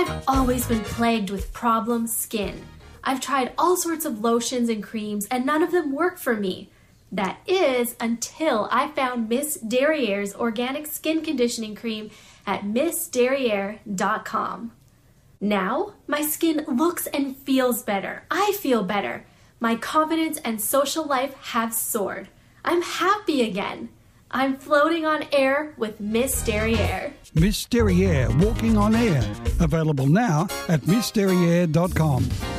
I've always been plagued with problem skin. I've tried all sorts of lotions and creams, and none of them work for me. That is, until I found Miss Derriere's organic skin conditioning cream at MissDerriere.com. Now, my skin looks and feels better. I feel better. My confidence and social life have soared. I'm happy again. I'm floating on air with Miss Derriere. Miss Derriere, walking on air. Available now at MissDerriere.com.